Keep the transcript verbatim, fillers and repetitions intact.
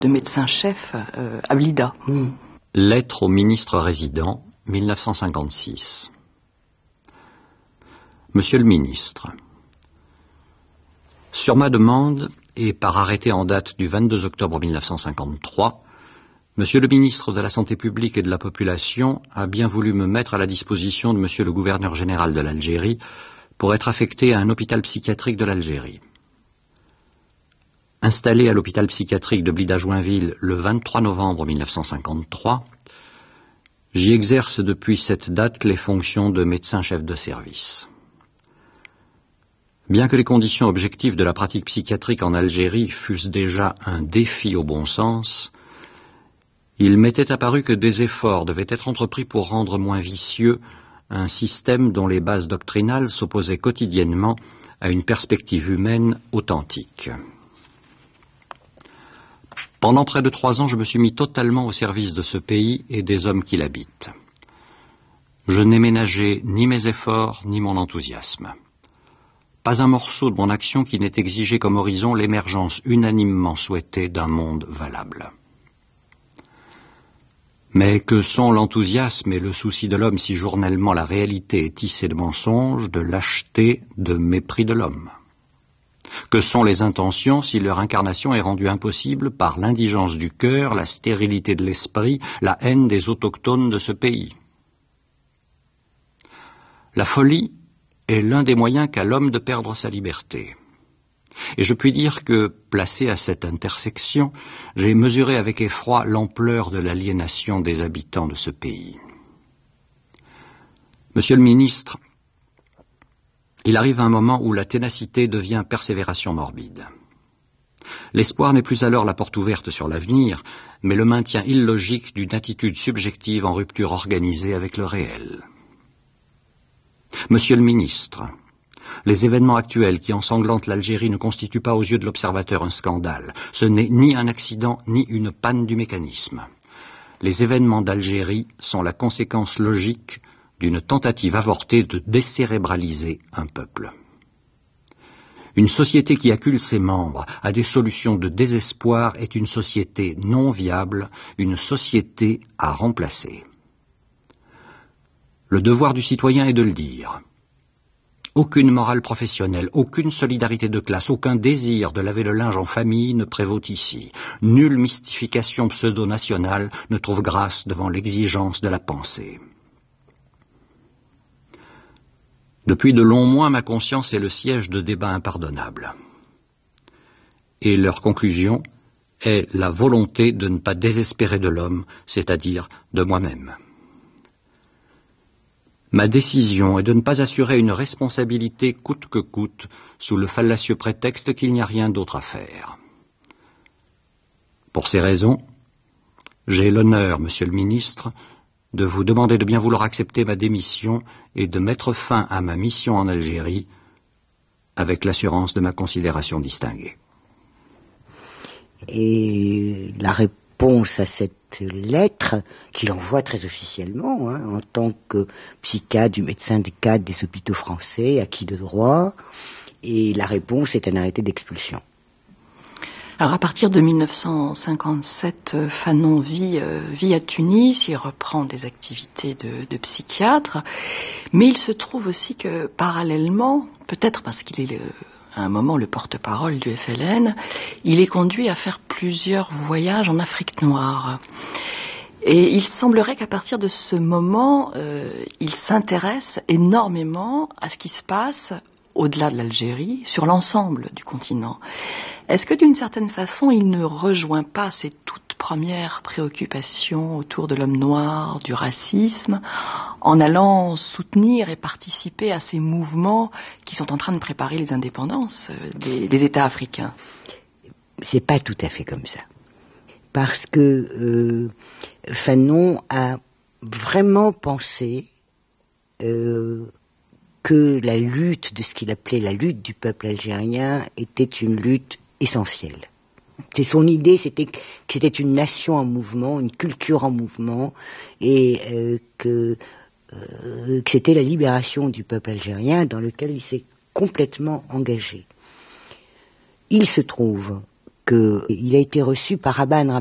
de médecin-chef euh, à Blida. Mmh. Lettre au ministre résident, mille neuf cent cinquante-six. Monsieur le ministre, sur ma demande et par arrêté en date du vingt-deux octobre mille neuf cent cinquante-trois, Monsieur le ministre de la Santé publique et de la Population a bien voulu me mettre à la disposition de Monsieur le gouverneur général de l'Algérie pour être affecté à un hôpital psychiatrique de l'Algérie. Installé à l'hôpital psychiatrique de Blida-Joinville le vingt-trois novembre mille neuf cent cinquante-trois, j'y exerce depuis cette date les fonctions de médecin-chef de service. Bien que les conditions objectives de la pratique psychiatrique en Algérie fussent déjà un défi au bon sens, il m'était apparu que des efforts devaient être entrepris pour rendre moins vicieux un système dont les bases doctrinales s'opposaient quotidiennement à une perspective humaine authentique. Pendant près de trois ans, je me suis mis totalement au service de ce pays et des hommes qui l'habitent. Je n'ai ménagé ni mes efforts ni mon enthousiasme. Pas un morceau de mon action qui n'ait exigé comme horizon l'émergence unanimement souhaitée d'un monde valable. Mais que sont l'enthousiasme et le souci de l'homme si journellement la réalité est tissée de mensonges, de lâcheté, de mépris de l'homme? Que sont les intentions si leur incarnation est rendue impossible par l'indigence du cœur, la stérilité de l'esprit, la haine des autochtones de ce pays? La folie est l'un des moyens qu'a l'homme de perdre sa liberté. Et je puis dire que, placé à cette intersection, j'ai mesuré avec effroi l'ampleur de l'aliénation des habitants de ce pays. Monsieur le ministre, il arrive un moment où la ténacité devient persévération morbide. L'espoir n'est plus alors la porte ouverte sur l'avenir, mais le maintien illogique d'une attitude subjective en rupture organisée avec le réel. Monsieur le ministre, les événements actuels qui ensanglantent l'Algérie ne constituent pas aux yeux de l'observateur un scandale. Ce n'est ni un accident ni une panne du mécanisme. Les événements d'Algérie sont la conséquence logique d'une tentative avortée de décérébraliser un peuple. Une société qui accule ses membres à des solutions de désespoir est une société non viable, une société à remplacer. Le devoir du citoyen est de le dire. Aucune morale professionnelle, aucune solidarité de classe, aucun désir de laver le linge en famille ne prévaut ici. Nulle mystification pseudo-nationale ne trouve grâce devant l'exigence de la pensée. Depuis de longs mois, ma conscience est le siège de débats impardonnables. Et leur conclusion est la volonté de ne pas désespérer de l'homme, c'est-à-dire de moi-même. Ma décision est de ne pas assurer une responsabilité coûte que coûte sous le fallacieux prétexte qu'il n'y a rien d'autre à faire. Pour ces raisons, j'ai l'honneur, Monsieur le ministre, de vous demander de bien vouloir accepter ma démission et de mettre fin à ma mission en Algérie avec l'assurance de ma considération distinguée. Et la réponse à cette lettre, qu'il envoie très officiellement, hein, en tant que psychiatre du médecin de cadre des hôpitaux français, acquis de droit, et la réponse est un arrêté d'expulsion. Alors à partir de mille neuf cent cinquante-sept, Fanon vit, euh, vit à Tunis, il reprend des activités de, de psychiatre, mais il se trouve aussi que parallèlement, peut-être parce qu'il est le, à un moment le porte-parole du F L N, il est conduit à faire plusieurs voyages en Afrique noire. Et il semblerait qu'à partir de ce moment, euh, il s'intéresse énormément à ce qui se passe au-delà de l'Algérie, sur l'ensemble du continent. Est-ce que d'une certaine façon, il ne rejoint pas ses toutes premières préoccupations autour de l'homme noir, du racisme, en allant soutenir et participer à ces mouvements qui sont en train de préparer les indépendances des, des États africains? C'est pas tout à fait comme ça. Parce que euh, Fanon a vraiment pensé euh, que la lutte de ce qu'il appelait la lutte du peuple algérien était une lutte essentielle. C'est son idée, c'était que c'était une nation en mouvement, une culture en mouvement, et euh, que, euh, que c'était la libération du peuple algérien dans lequel il s'est complètement engagé. Il se trouve que il a été reçu par Rabanne.